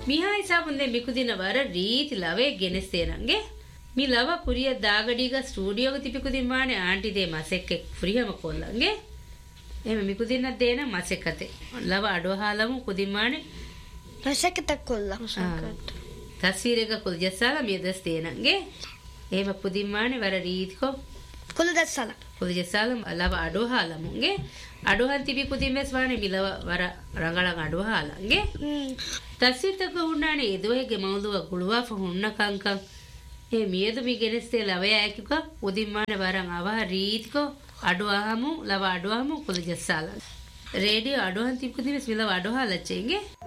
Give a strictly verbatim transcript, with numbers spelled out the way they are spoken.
මිහා ඉසාබුන්දේ මිකුදින වර රීති ලවේ ගෙනෙස්තේනංගේ මි ලව පුරිය දාගඩීග ස්ටුඩියෝග තිපිකුදින්මානේ ආන්ටිදේ මසෙක්කෙක් පුරියම කොල්ලංගේ එහෙම මිකුදින්න දේන මසෙක්කතේ ලව අඩවහාලමු කුදින්මානේ මසෙක්කත කොල්ල තස්වීරක කුල්ජස්සාලා මියදස් තේනංගේ එහෙම පුදින්මානේ වර රීතිකෝ කුල්ජස්සාලා කුල්ජස්සාලා ලව අඩවහාලමුගේ අඩුහන් තිබි කුදින්මස් වානේ මිලව වර රංගලන් අඩවහාලංගේ තස්වීරක උන්නානේ එදොහෙගේ මවුදුව ගුළුවා ෆොන්න කංකං ඒ මියදු මි ගෙනස්තේ ලවය ඇකික උදින්මාන වරන් අවහ රීතිකෝ අඩුවහමු ලව අඩුවහමු කුල්ජස්සාලා ರೇಡಿಯೋ ಅಡುಹನ್ ತಿಪ್ಪುದಿನ ಸ್ಮಿಲ ಅಡುಹಾಲಚ್ಚೆಂಗೆ